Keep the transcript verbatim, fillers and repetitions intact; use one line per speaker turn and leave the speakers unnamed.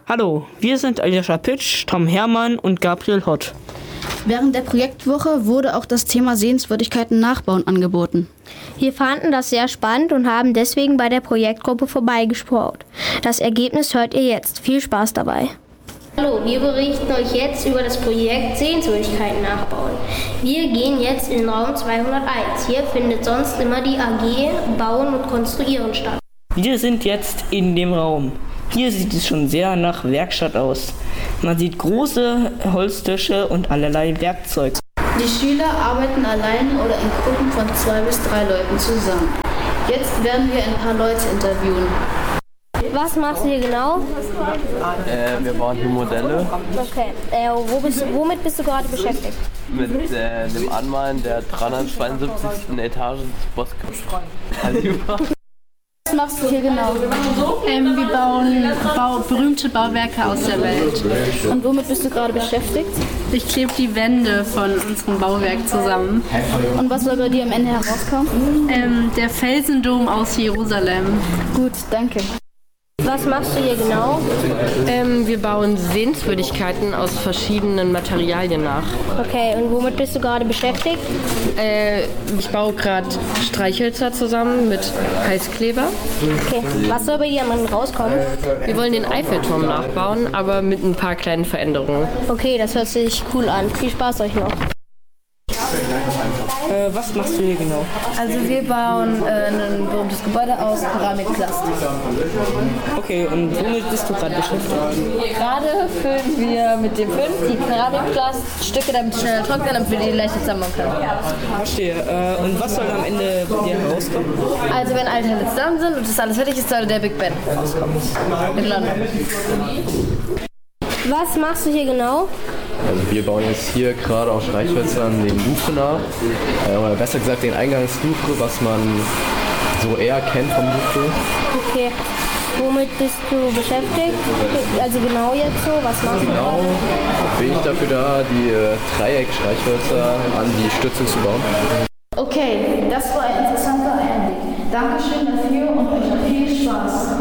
Hallo, wir sind Aljoscha Pitsch, Tom Hermann und Gabriel Hott.
Während der Projektwoche wurde auch das Thema Sehenswürdigkeiten nachbauen angeboten.
Wir fanden das sehr spannend und haben deswegen bei der Projektgruppe vorbeigeschaut. Das Ergebnis hört ihr jetzt. Viel Spaß dabei. Hallo, wir berichten euch jetzt über das Projekt Sehenswürdigkeiten nachbauen. Wir gehen jetzt in Raum zweihunderteins. Hier findet sonst immer die A G Bauen und Konstruieren statt.
Wir sind jetzt in dem Raum. Hier sieht es schon sehr nach Werkstatt aus. Man sieht große Holztische und allerlei Werkzeug.
Die Schüler arbeiten allein oder in Gruppen von zwei bis drei Leuten zusammen. Jetzt werden wir ein paar Leute interviewen.
Was machst du hier genau?
Äh, wir bauen hier Modelle.
Okay. Äh, wo bist, womit bist du gerade beschäftigt?
Mit äh, dem Anmalen der dreihundertzweiundsiebzigsten Etage des Boskaliber.
Was machst du hier genau?
Ähm, wir bauen Bau, berühmte Bauwerke aus der Welt.
Und womit bist du gerade beschäftigt?
Ich klebe die Wände von unserem Bauwerk zusammen.
Und was soll bei dir am Ende herauskommen?
Ähm, der Felsendom aus Jerusalem.
Gut, danke.
Was machst du hier genau?
Ähm, wir bauen Sehenswürdigkeiten aus verschiedenen Materialien nach.
Okay, und womit bist du gerade beschäftigt?
Äh, ich baue gerade Streichhölzer zusammen mit Heißkleber.
Okay, was soll bei dir am Ende rauskommen?
Wir wollen den Eiffelturm nachbauen, aber mit ein paar kleinen Veränderungen.
Okay, das hört sich cool an. Viel Spaß euch noch.
Äh, was machst du hier genau?
Also wir bauen äh, ein berühmtes Gebäude aus Keramikplast.
Okay, und womit bist du gerade beschäftigt?
Gerade füllen wir mit dem Föhn die Keramikplaststücke, damit sie schneller trocknen, damit wir die leichter zusammenbauen können.
Verstehe. Äh, und was soll am Ende bei dir herauskommen?
Also wenn alle Teile zusammen sind und das alles fertig ist, soll der Big Ben rauskommen. In London.
Was machst du hier genau?
Also wir bauen jetzt hier gerade aus Streichhölzern den Lufe nach, äh, oder besser gesagt den Eingangslufe, was man so eher kennt vom Lufe.
Okay, womit bist du beschäftigt? Also genau jetzt so, was machst
Genau, bin ich dafür da, die äh, Dreieckstreichhölzer an die Stützen zu bauen.
Okay, das war ein interessanter Einblick. Dankeschön dafür und euch noch viel Spaß.